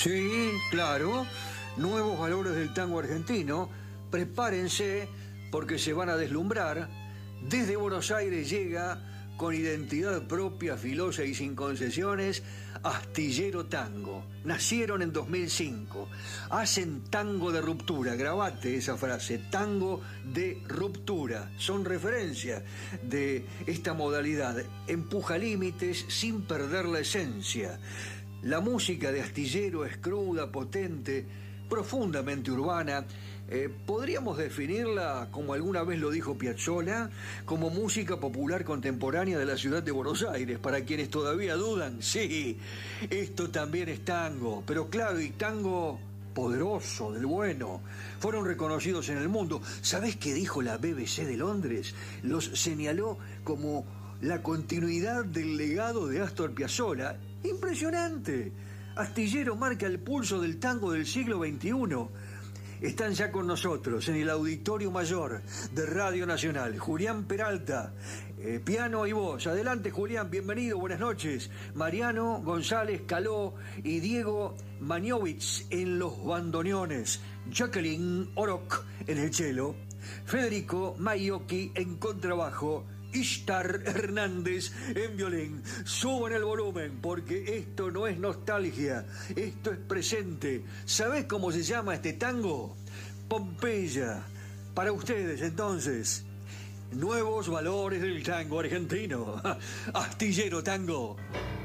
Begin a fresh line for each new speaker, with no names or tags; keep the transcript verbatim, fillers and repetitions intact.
Sí, claro, nuevos valores del tango argentino. Prepárense porque se van a deslumbrar. Desde Buenos Aires llega, con identidad propia, filosa y sin concesiones, Astillero Tango. Nacieron en dos mil cinco. Hacen tango de ruptura. Grabate esa frase, tango de ruptura. Son referencia de esta modalidad. Empuja límites sin perder la esencia. La música de Astillero es cruda, potente, profundamente urbana. Eh, podríamos definirla, como alguna vez lo dijo Piazzolla, como música popular contemporánea de la ciudad de Buenos Aires. Para quienes todavía dudan, sí, esto también es tango, pero claro, y tango poderoso, del bueno. Fueron reconocidos en el mundo. ¿Sabés qué dijo la B B C de Londres? Los señaló como la continuidad del legado de Astor Piazzolla. Impresionante. Astillero marca el pulso del tango del siglo veintiuno. Están ya con nosotros en el Auditorio Mayor de Radio Nacional Julián Peralta, eh, piano y voz. Adelante, Julián, bienvenido, buenas noches. Mariano González Caló y Diego Mañovitz en los bandoneones, Jacqueline Oroc en el cello, Federico Maiocchi en contrabajo, Ishtar Hernández en violín. Suban el volumen porque esto no es nostalgia, esto es presente. ¿Sabés cómo se llama este tango? Pompeya. Para ustedes entonces, nuevos valores del tango argentino. Astillero Tango.